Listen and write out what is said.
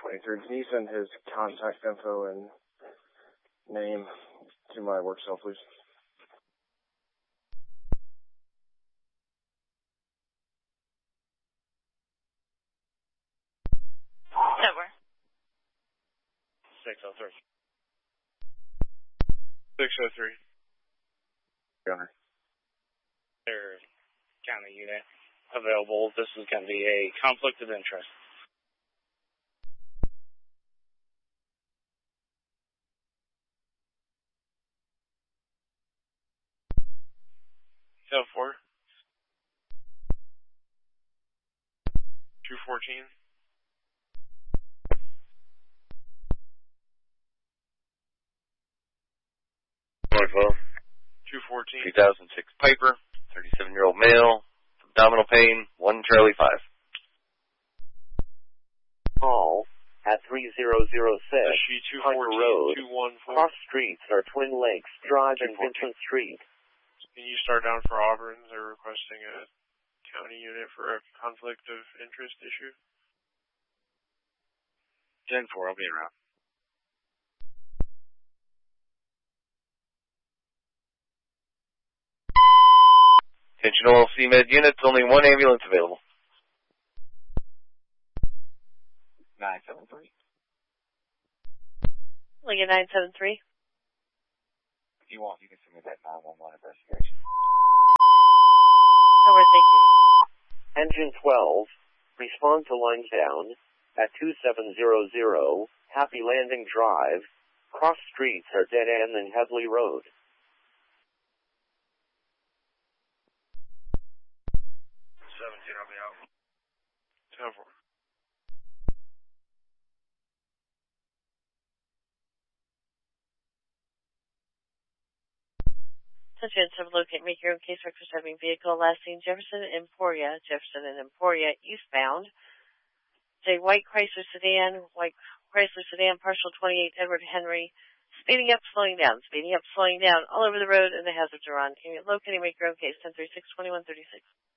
23. Can you send his contact info and name to my work cell, please? Somewhere. 603. 603. Gunner. Their county unit available. This is going to be a conflict of interest. So 4. 214. 214. 2006 Piper, 37-year-old male, abdominal pain, 1 Charlie 5. Call at 3006 Piper Road. Cross streets are Twin Lakes Drive and Vincent Street. Can you start down for Auburn? They're requesting a county unit for a conflict of interest issue. 10-4, I'll be around. Attention all CMed units, only 1 ambulance available. 973. Lincoln 973. If you want, you can send me that 911 investigation. Over, thank you. Engine 12, respond to line down at 2700 Happy Landing Drive. Cross streets are dead end and Headley Road. 17, I'll be out. 10-4. Attention to locate, make your own case records having vehicle last seen Jefferson and Emporia, eastbound. It's a white Chrysler sedan, partial 28 Edward Henry, speeding up, slowing down, all over the road, and the hazards are on. Can you locate and make your own case, 1036-2136.